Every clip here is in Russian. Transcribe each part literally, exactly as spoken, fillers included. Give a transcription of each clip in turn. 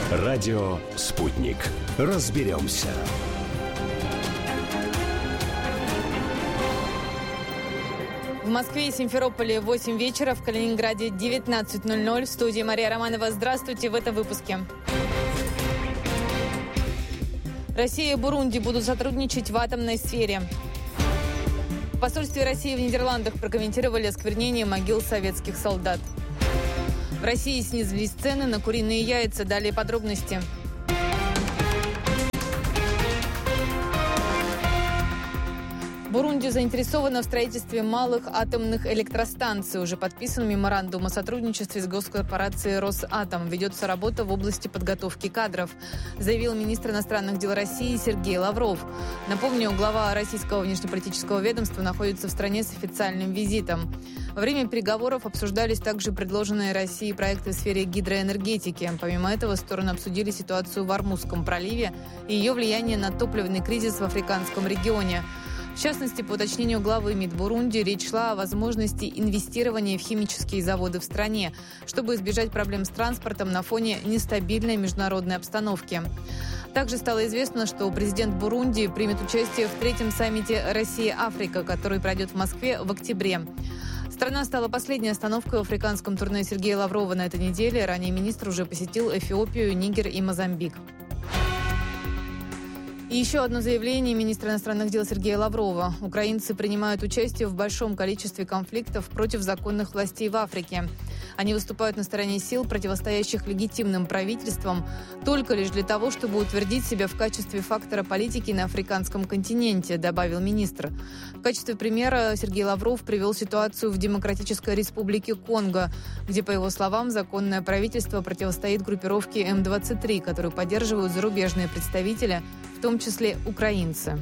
Радио «Спутник». Разберемся. В Москве и Симферополе восемь вечера, в Калининграде девятнадцать ноль ноль. В студии Мария Романова. Здравствуйте в этом выпуске. Россия и Бурунди будут сотрудничать в атомной сфере. В посольстве России в Нидерландах прокомментировали осквернение могил советских солдат. В России снизились цены на куриные яйца. Далее подробности. Бурунди заинтересована в строительстве малых атомных электростанций. Уже подписан меморандум о сотрудничестве с госкорпорацией «Росатом». Ведется работа в области подготовки кадров, заявил министр иностранных дел России Сергей Лавров. Напомню, глава российского внешнеполитического ведомства находится в стране с официальным визитом. Во время переговоров обсуждались также предложенные Россией проекты в сфере гидроэнергетики. Помимо этого, стороны обсудили ситуацию в Ормузском проливе и ее влияние на топливный кризис в африканском регионе. В частности, по уточнению главы МИД Бурунди, речь шла о возможности инвестирования в химические заводы в стране, чтобы избежать проблем с транспортом на фоне нестабильной международной обстановки. Также стало известно, что президент Бурунди примет участие в третьем саммите «Россия-Африка», который пройдет в Москве в октябре. Страна стала последней остановкой в африканском турне Сергея Лаврова на этой неделе. Ранее министр уже посетил Эфиопию, Нигер и Мозамбик. И еще одно заявление министра иностранных дел Сергея Лаврова. Украинцы принимают участие в большом количестве конфликтов против законных властей в Африке. Они выступают на стороне сил, противостоящих легитимным правительствам, только лишь для того, чтобы утвердить себя в качестве фактора политики на африканском континенте, добавил министр. В качестве примера Сергей Лавров привел ситуацию в Демократической Республике Конго, где, по его словам, законное правительство противостоит группировке эм двадцать три, которую поддерживают зарубежные представители, в том числе украинцы.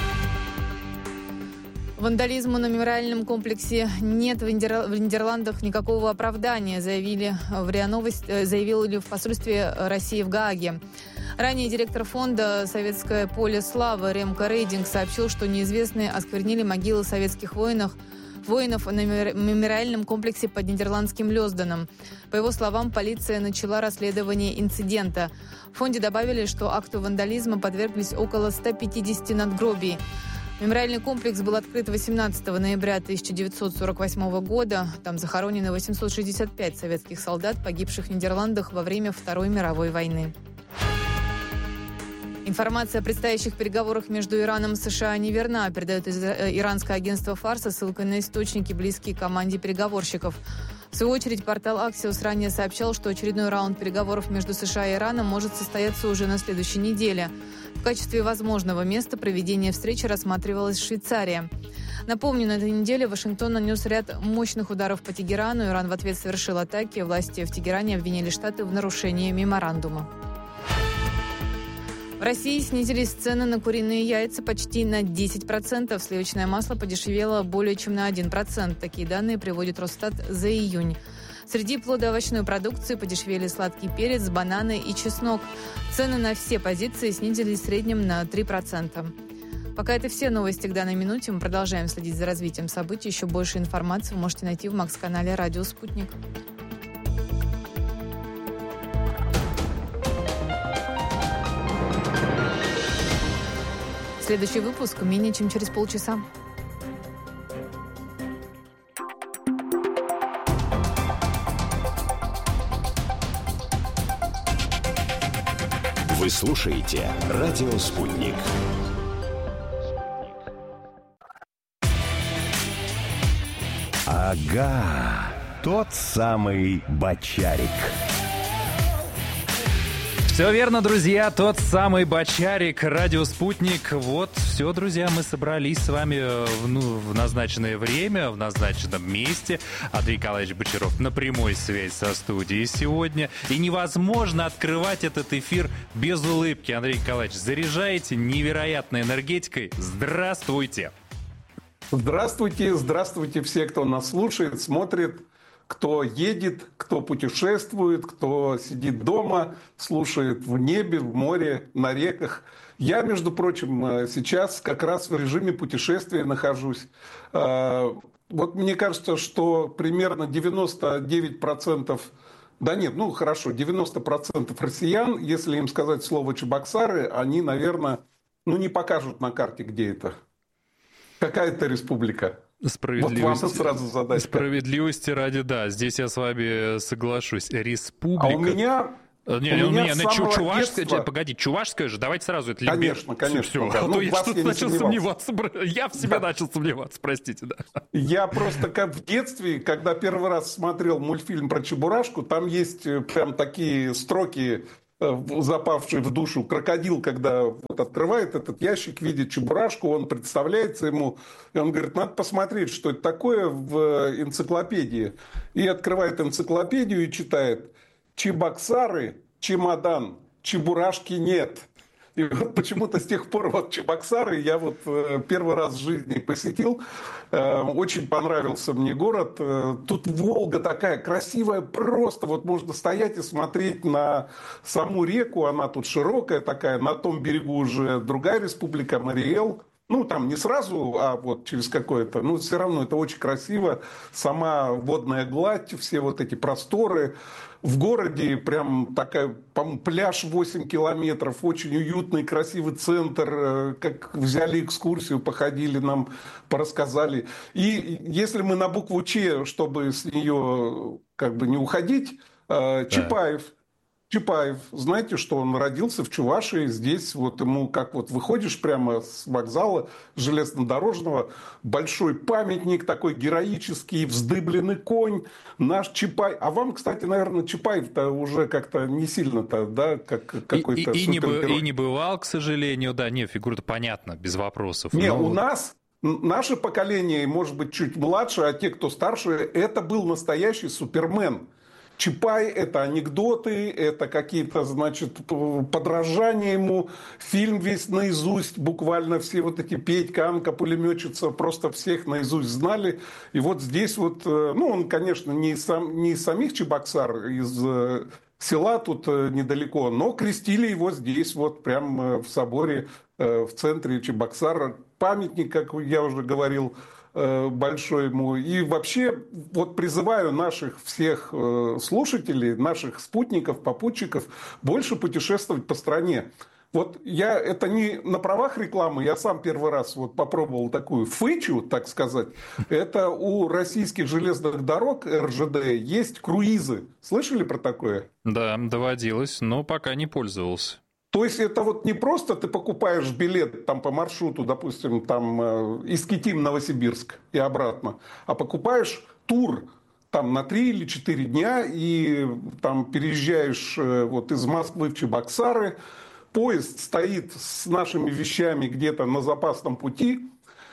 Вандализму на мемориальном комплексе нет в Нидерландах никакого оправдания, заявили в РИА Новости, заявили в посольстве России в Гааге. Ранее директор фонда «Советское поле славы» Ремко Рейдинг сообщил, что неизвестные осквернили могилы советских воинов, воинов на мемориальном комплексе под нидерландским Лёзданом. По его словам, полиция начала расследование инцидента. В фонде добавили, что акту вандализма подверглись около ста пятидесяти надгробий. Мемориальный комплекс был открыт восемнадцатого ноября тысяча девятьсот сорок восьмого года. Там захоронены восемьсот шестьдесят пять советских солдат, погибших в Нидерландах во время Второй мировой войны. Информация о предстоящих переговорах между Ираном и США не верна, передает иранское агентство ФАРС со ссылкой на источники, близкие к команде переговорщиков. В свою очередь, портал Axios ранее сообщал, что очередной раунд переговоров между США и Ираном может состояться уже на следующей неделе. В качестве возможного места проведения встречи рассматривалась Швейцария. Напомню, на этой неделе Вашингтон нанес ряд мощных ударов по Тегерану. Иран в ответ совершил атаки. Власти в Тегеране обвинили Штаты в нарушении меморандума. В России снизились цены на куриные яйца почти на десять процентов. Сливочное масло подешевело более чем на один процент. Такие данные приводит Росстат за июнь. Среди плодоовощной продукции подешевели сладкий перец, бананы и чеснок. Цены на все позиции снизились в среднем на три процента. Пока это все новости к данной минуте. Мы продолжаем следить за развитием событий. Еще больше информации вы можете найти в Макс-канале «Радио Спутник». Следующий выпуск менее чем через полчаса. Вы слушаете «Радио Спутник». Ага, тот самый Бочарик. Все верно, друзья, тот самый Бочарик, радио «Спутник». Вот, все, друзья, мы собрались с вами в, ну, в назначенное время, в назначенном месте. Андрей Николаевич Бочаров на прямой связи со студией сегодня. И невозможно открывать этот эфир без улыбки. Андрей Николаевич, заряжаете невероятной энергетикой. Здравствуйте! Здравствуйте, здравствуйте все, кто нас слушает, смотрит. Кто едет, кто путешествует, кто сидит дома, слушает в небе, в море, на реках. Я, между прочим, сейчас как раз в режиме путешествия нахожусь. Вот мне кажется, что примерно девяносто девять процентов Да нет, ну хорошо, девяносто процентов россиян, если им сказать слово Чебоксары, они, наверное, ну не покажут на карте, где это. Какая это республика? Вот вам сразу задачка. Справедливости ради, да, здесь я с вами соглашусь. Республика. А у меня... Не, у не, меня не, чувашская, детства... погоди, чувашская же, давайте сразу это... Конечно, конечно. Все, Да. а Ну, то я что-то я начал сомневался. сомневаться. Я в себе да. начал сомневаться, простите, да. Я просто как в детстве, когда первый раз смотрел мультфильм про Чебурашку, там есть прям такие строки, запавшие в душу. Крокодил, когда вот открывает этот ящик, видит Чебурашку, он представляется ему, и он говорит, надо посмотреть, что это такое в энциклопедии. И открывает энциклопедию и читает: Чебоксары, чемодан, Чебурашки нет. И вот почему-то с тех пор вот Чебоксары я вот первый раз в жизни посетил. Очень понравился мне город. Тут Волга такая красивая, просто вот можно стоять и смотреть на саму реку. Она тут широкая такая, на том берегу уже другая республика, Мариэл. Ну, там не сразу, а вот через какое-то... Ну, все равно это очень красиво. Сама водная гладь, все вот эти просторы. В городе прям такая, по-моему, пляж восемь километров, очень уютный, красивый центр. Как взяли экскурсию, походили, нам порассказали. И если мы на букву Ч, чтобы с нее как бы не уходить, Чапаев. Чапаев, знаете, что он родился в Чувашии, здесь вот ему, как вот выходишь прямо с вокзала железнодорожного, большой памятник такой героический, вздыбленный конь, наш Чапай. А вам, кстати, наверное, Чапаев-то уже как-то не сильно-то, да, как какой-то и, и, и, не бы, супергерой. И не бывал, к сожалению, да, не, фигура-то понятна, без вопросов. Не, но... у нас... Наше поколение, может быть, чуть младше, а те, кто старше, это был настоящий супермен. Чапай – это анекдоты, это какие-то, значит, подражания ему. Фильм весь наизусть, буквально все вот эти Петька, Анка, пулеметчица, просто всех наизусть знали. И вот здесь вот, ну, он, конечно, не из, сам, не из самих Чебоксар, из села тут недалеко, но крестили его здесь, вот прямо в соборе, в центре Чебоксар. Памятник, как я уже говорил, большой ему. И вообще вот призываю наших всех слушателей, наших спутников, попутчиков больше путешествовать по стране. Вот я, это не на правах рекламы, я сам первый раз вот попробовал такую фычу, так сказать. Это у российских железных дорог эр жэ дэ есть круизы. Слышали про такое? Да, доводилось, но пока не пользовался. То есть это вот не просто ты покупаешь билет там по маршруту, допустим, там из Китим-Новосибирск и обратно, а покупаешь тур там на три или четыре дня и там переезжаешь вот из Москвы в Чебоксары, поезд стоит с нашими вещами где-то на запасном пути,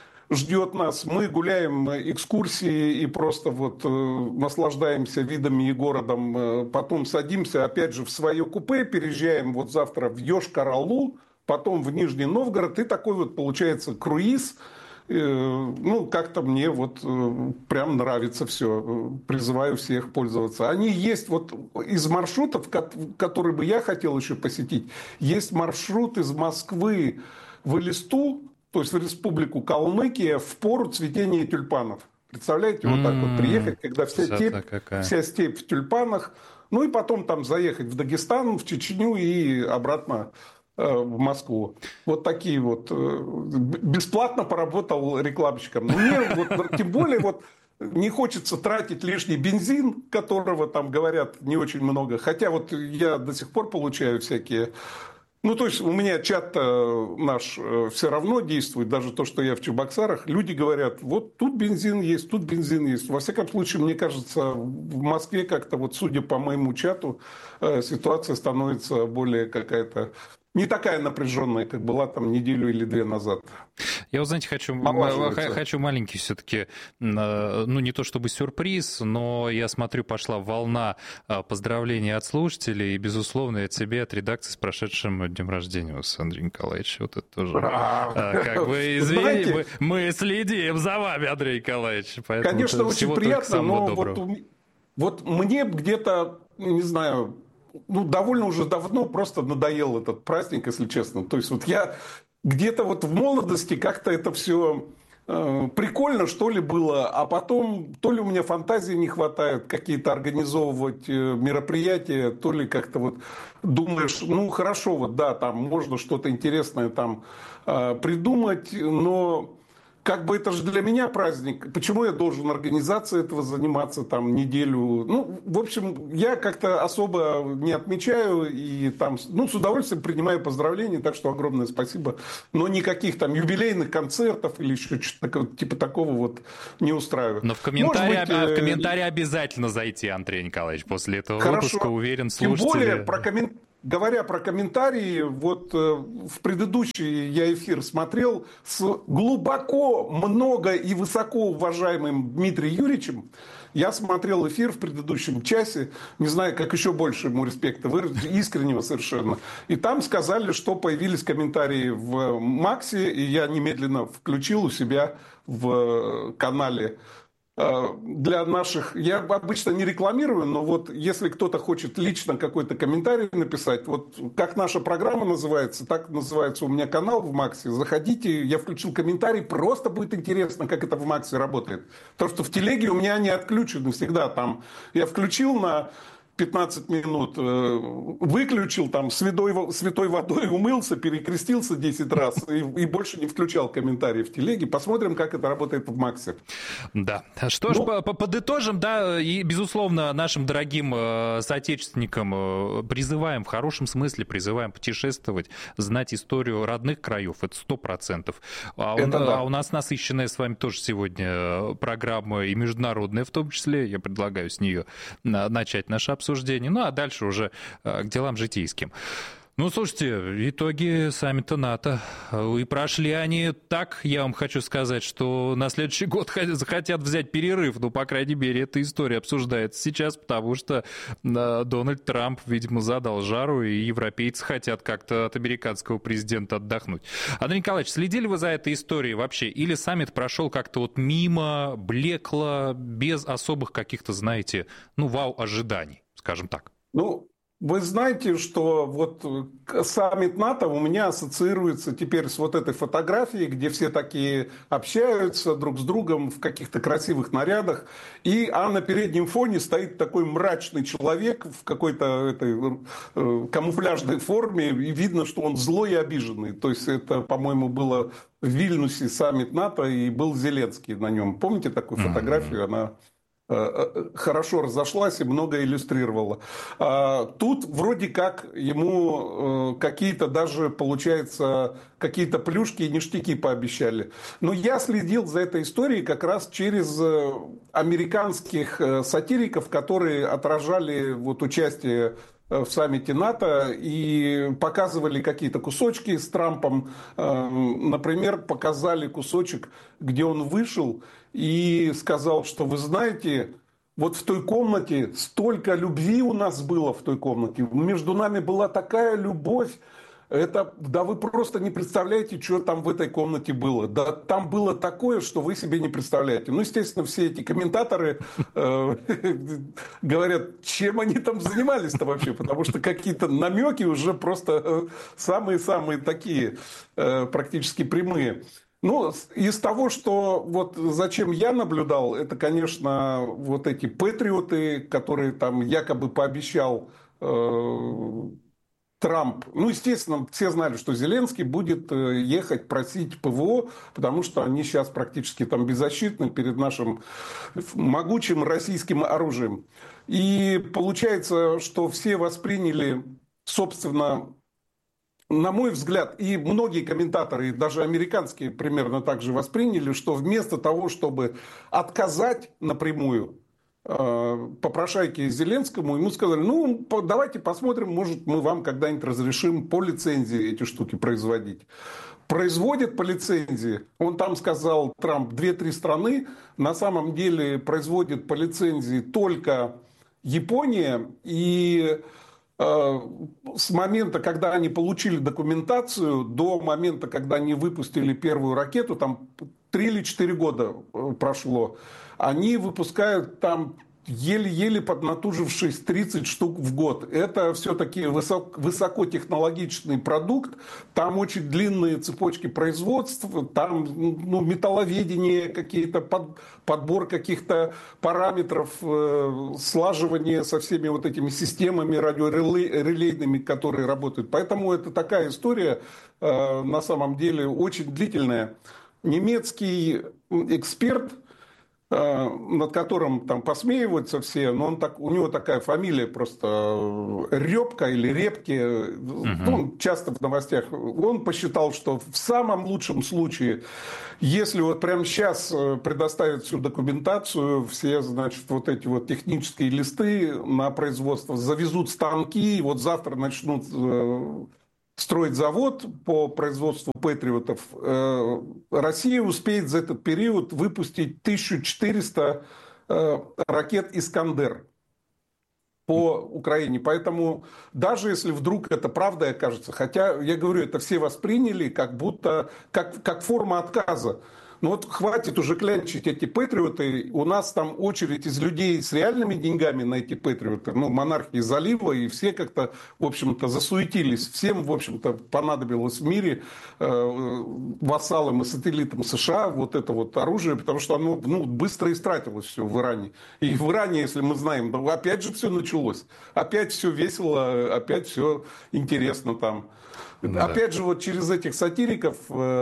ждет нас, мы гуляем экскурсии и просто вот э, наслаждаемся видами и городом, э, потом садимся опять же в свое купе, переезжаем вот завтра в Йошкар-Олу, потом в Нижний Новгород, и такой вот получается круиз. Э, ну, как-то мне вот э, прям нравится все, призываю всех пользоваться. Они есть вот из маршрутов, которые бы я хотел еще посетить, есть маршрут из Москвы в Элисту, то есть в республику Калмыкия, в пору цветения тюльпанов. Представляете, вот так вот приехать, когда вся степь, вся степь в тюльпанах, ну и потом там заехать в Дагестан, в Чечню и обратно э, в Москву. Вот такие вот. Э, бесплатно поработал рекламщиком. Мне вот, тем более вот не хочется тратить лишний бензин, которого там говорят не очень много. Хотя вот я до сих пор получаю всякие... Ну, то есть у меня чат наш все равно действует, даже то, что я в Чебоксарах. Люди говорят, вот тут бензин есть, тут бензин есть. Во всяком случае, мне кажется, в Москве как-то, вот судя по моему чату, ситуация становится более какая-то... не такая напряженная, как была там неделю или две назад. Я, вот, знаете, хочу, хочу маленький все-таки, ну, не то чтобы сюрприз, но я смотрю, пошла волна поздравлений от слушателей, и, безусловно, от себя, от редакции с прошедшим днем рождения у Андрея Николаевича. Вот это тоже, как бы, извините, мы следим за вами, Андрей Николаевич. Конечно, очень приятно, но вот мне где-то, не знаю... Ну, довольно уже давно просто надоел этот праздник, если честно. То есть вот я где-то вот в молодости как-то это все прикольно, что ли, было, а потом то ли у меня фантазии не хватает какие-то организовывать мероприятия, то ли как-то вот думаешь, ну хорошо, вот да, там можно что-то интересное там придумать, но как бы это же для меня праздник. Почему я должен организацией этого заниматься там неделю? Ну, в общем, я как-то особо не отмечаю и там, ну, с удовольствием принимаю поздравления, так что огромное спасибо. Но никаких там юбилейных концертов или еще что-то типа такого вот не устраивает. Но в комментарии, быть, в комментарии обязательно зайти, Андрей Николаевич, после этого хорошо. выпуска, уверен, слушатели... Тем более, про комментарии. Говоря про комментарии, вот э, в предыдущий я эфир смотрел с глубоко, много и высоко уважаемым Дмитрием Юрьевичем. Я смотрел эфир в предыдущем часе, не знаю, как еще больше ему респекта выразить, искреннего совершенно. И там сказали, что появились комментарии в Максе, и я немедленно включил у себя в канале. Для наших, я обычно не рекламирую, но вот если кто-то хочет лично какой-то комментарий написать, вот как наша программа называется, так называется у меня канал в Максе, заходите, я включил комментарий, просто будет интересно, как это в Максе работает. То, что в телеге у меня они отключены всегда там, я включил на пятнадцать минут, выключил там святой, святой водой, умылся, перекрестился десять раз и, и больше не включал комментарии в телеге. Посмотрим, как это работает в Максе. Да. Что ж, ну, подытожим, да, и, безусловно, нашим дорогим э, соотечественникам э, призываем, в хорошем смысле призываем путешествовать, знать историю родных краев, это сто процентов. А, он, да. а у нас насыщенная с вами тоже сегодня программа и международная в том числе. Я предлагаю с нее начать наше обсуждение. Ну, а дальше уже к делам житейским. Ну, слушайте, итоги саммита НАТО. И прошли они так, я вам хочу сказать, что на следующий год захотят взять перерыв. Ну, по крайней мере, эта история обсуждается сейчас, потому что Дональд Трамп, видимо, задал жару, и европейцы хотят как-то от американского президента отдохнуть. Андрей Николаевич, следили вы за этой историей вообще? Или саммит прошел как-то вот мимо, блекло, без особых каких-то, знаете, ну, вау-ожиданий, скажем так? Ну, вы знаете, что вот саммит НАТО у меня ассоциируется теперь с вот этой фотографией, где все такие общаются друг с другом в каких-то красивых нарядах, и а на переднем фоне стоит такой мрачный человек в какой-то этой э, камуфляжной форме, и видно, что он злой и обиженный. То есть это, по-моему, было в Вильнюсе саммит НАТО, и был Зеленский на нем. Помните такую фотографию? Она хорошо разошлась и много иллюстрировала. Тут вроде как ему какие-то даже, получается, какие-то плюшки и ништяки пообещали. Но я следил за этой историей как раз через американских сатириков, которые отражали вот участие в саммите НАТО и показывали какие-то кусочки с Трампом. Например, показали кусочек, где он вышел и сказал, что вы знаете, вот в той комнате столько любви у нас было в той комнате, между нами была такая любовь, это, да вы просто не представляете, что там в этой комнате было. Да там было такое, что вы себе не представляете. Ну, естественно, все эти комментаторы э, говорят, чем они там занимались-то вообще, потому что какие-то намеки уже просто самые-самые такие, э, практически прямые. Ну, из того, что вот зачем я наблюдал, это, конечно, вот эти патриоты, которые там якобы пообещал э, Трамп. Ну, естественно, все знали, что Зеленский будет ехать просить ПВО, потому что они сейчас практически там беззащитны перед нашим могучим российским оружием. И получается, что все восприняли, собственно, на мой взгляд, и многие комментаторы, даже американские примерно так же восприняли, что вместо того, чтобы отказать напрямую попрошайке Зеленскому, ему сказали, ну, давайте посмотрим, может, мы вам когда-нибудь разрешим по лицензии эти штуки производить. Производят по лицензии, он там сказал, Трамп, две-три страны, на самом деле производит по лицензии только Япония, и э, с момента, когда они получили документацию, до момента, когда они выпустили первую ракету, там три или четыре года прошло, они выпускают там еле-еле поднатужившись тридцать штук в год. Это все-таки высок, высокотехнологичный продукт, там очень длинные цепочки производства, там ну, металловедение, какие-то под, подбор каких-то параметров, э, слаживание со всеми вот этими системами радиорелейными, которые работают. Поэтому это такая история, э, на самом деле, очень длительная. Немецкий эксперт, над которым там посмеиваются все, но он так, у него такая фамилия просто Репка или Репки, угу. ну, часто в новостях, он посчитал, что в самом лучшем случае, если вот прямо сейчас предоставят всю документацию, все, значит, вот эти вот технические листы на производство, завезут станки, и вот завтра начнут строить завод по производству патриотов, Россия успеет за этот период выпустить тысячу четыреста ракет «Искандер» по Украине. Поэтому даже если вдруг это правда окажется, хотя, я говорю, это все восприняли как будто, как, как форма отказа. Ну вот хватит уже клянчить эти патриоты. У нас там очередь из людей с реальными деньгами на эти патриоты. Ну, монархии залива, и все как-то, в общем-то, засуетились. Всем, в общем-то, понадобилось в мире э, вассалам и сателлитам США вот это вот оружие, потому что оно ну, быстро истратилось все в Иране. И в Иране, если мы знаем, ну, опять же все началось. Опять все весело, опять все интересно там. Да. Опять же, вот через этих сатириков,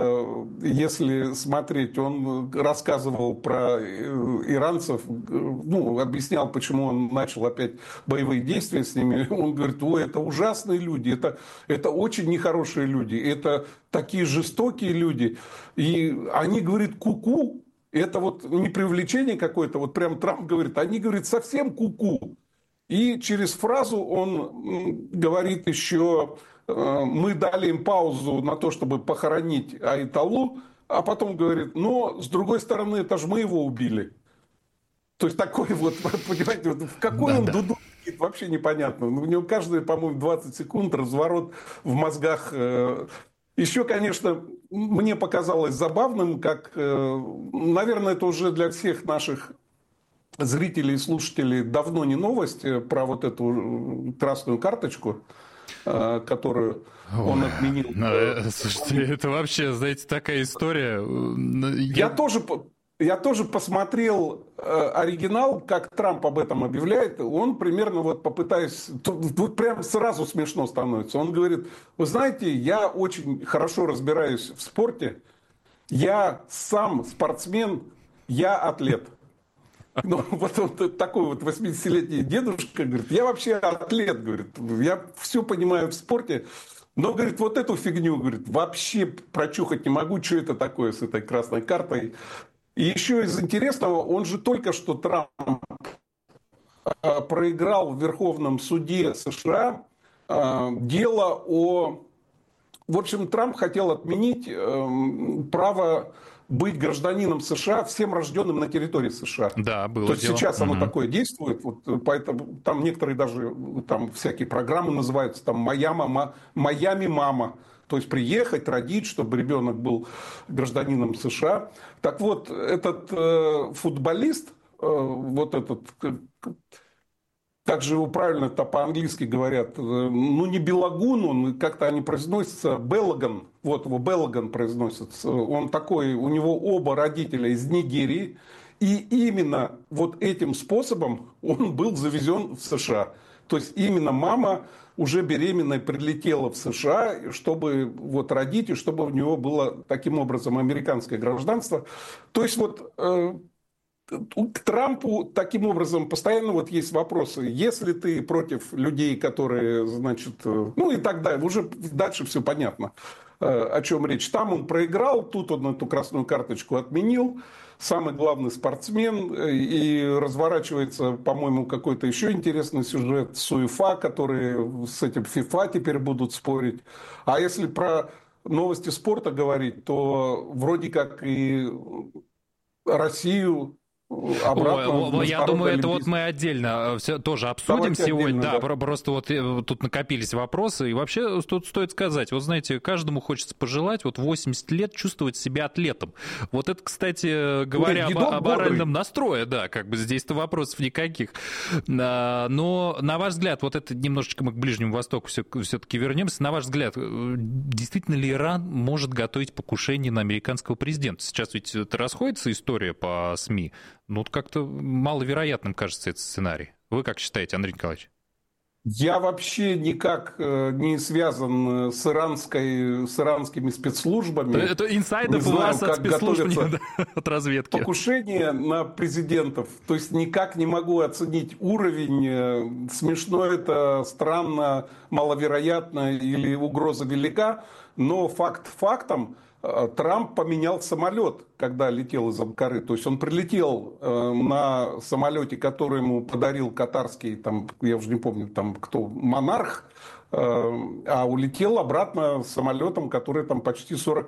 если смотреть, он рассказывал про иранцев, ну, объяснял, почему он начал опять боевые действия с ними. Он говорит, ой, это ужасные люди, это, это очень нехорошие люди, это такие жестокие люди. И они, говорит, ку-ку, это вот не привлечение какое-то, вот прям Трамп говорит, они, говорит, совсем ку-ку. И через фразу он говорит еще... Мы дали им паузу на то, чтобы похоронить Айталу, а потом говорит, но с другой стороны, это же мы его убили. То есть такой вот, понимаете, вот в какой да, он да. дуду вообще непонятно. У него каждые, по-моему, двадцать секунд разворот в мозгах. Еще, конечно, мне показалось забавным, как, наверное, это уже для всех наших зрителей и слушателей давно не новость про вот эту красную карточку, которую он Ой, отменил. Ну, слушайте, это вообще, знаете, такая история. Я, я, тоже, я тоже посмотрел оригинал, как Трамп об этом объявляет. Он примерно вот попытаясь... Тут прям сразу смешно становится. Он говорит, вы знаете, я очень хорошо разбираюсь в спорте. Я сам спортсмен, я атлет. Ну, вот он такой вот восьмидесятилетний дедушка, говорит, я вообще атлет, говорит, я все понимаю в спорте, но, говорит, вот эту фигню, говорит, вообще прочухать не могу, что это такое с этой красной картой. И еще из интересного, он же только что Трамп проиграл в Верховном суде США дело о... В общем, Трамп хотел отменить право быть гражданином США всем рожденным на территории США. Да, было То есть дело. сейчас оно угу. такое действует, вот, поэтому там некоторые даже там всякие программы называются там «Моя мама», «Майами мама». То есть приехать, родить, чтобы ребенок был гражданином США. Так вот, этот э, футболист, э, вот этот... Как же его правильно-то по-английски говорят? Ну, не Белагун, он как-то они произносятся, Беллаган. Вот его Беллаган произносится. Он такой, у него оба родителя из Нигерии. И именно вот этим способом он был завезен в США. То есть именно мама уже беременная прилетела в США, чтобы вот родить, и чтобы у него было таким образом американское гражданство. То есть вот... К Трампу таким образом постоянно вот есть вопросы. Если ты против людей, которые, значит, ну и так далее, уже дальше все понятно, о чем речь. Там он проиграл, тут он эту красную карточку отменил. Самый главный спортсмен. И разворачивается, по-моему, какой-то еще интересный сюжет с УЕФА, которые с этим ФИФА теперь будут спорить. А если про новости спорта говорить, то вроде как и Россию обратно. Ой, на я старт думаю, это вот Олимпийских. мы отдельно все тоже обсудим Давайте сегодня. отдельно, Да, да. просто вот э, тут накопились вопросы. И вообще тут стоит сказать, вот знаете, каждому хочется пожелать вот восемьдесят лет чувствовать себя атлетом. Вот это, кстати, говоря Нет, об, дедок об бодрый. моральном настрое, да, как бы здесь-то вопросов никаких. А, Но, на ваш взгляд, вот это немножечко мы к Ближнему Востоку все, все-таки вернемся. На ваш взгляд, э, действительно ли Иран может готовить покушение на американского президента? Сейчас ведь это расходится история по СМИ. Ну, вот как-то маловероятным кажется этот сценарий. Вы как считаете, Андрей Николаевич? Я вообще никак э, не связан с, иранской, с иранскими спецслужбами. Это инсайдов Не у вас знаю, от как спецслужб, готовятся нет, да, от разведки. покушение на президентов. То есть никак не могу оценить уровень. Э, Смешно это, странно, маловероятно или угроза велика. Но факт фактом, э, Трамп поменял самолет, когда летел из Анкары. То есть он прилетел э, на самолете, который ему подарил катарский, там, я уже не помню, там кто, монарх, э, а улетел обратно самолетом, который там почти сорок